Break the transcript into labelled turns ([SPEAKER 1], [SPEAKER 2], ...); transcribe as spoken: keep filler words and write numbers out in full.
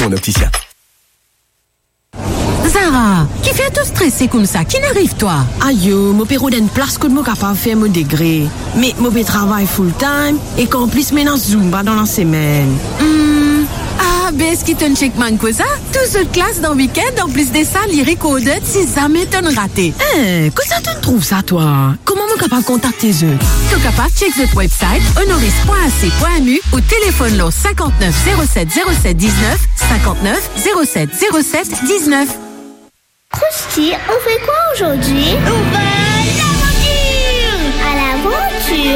[SPEAKER 1] mon opticien.
[SPEAKER 2] Zara, qui fait tout stressé comme ça? Qui n'arrive toi?
[SPEAKER 3] Aïe, mon père d'une place que moi capable de faire mon degré. Mais mon père travaille full time et qu'en plus maintenant Zumba dans la semaine.
[SPEAKER 2] Hmm. Ah, ben est-ce qu'il te check man quoi ça? Tout ce classe dans le week-end, en plus de ça, lyrique au deux, si jamais t'en raté.
[SPEAKER 3] Hein, que ça te trouve ça toi? Comment moi capable de contacter eux?
[SPEAKER 2] Tu capable de check notre website honoris point a c point m u ou téléphone le cinquante-neuf zéro sept zéro sept dix-neuf, cinquante-neuf zéro sept zéro sept dix-neuf.
[SPEAKER 4] Krusty, on fait quoi aujourd'hui?
[SPEAKER 5] On va à l'aventure!
[SPEAKER 4] À l'aventure?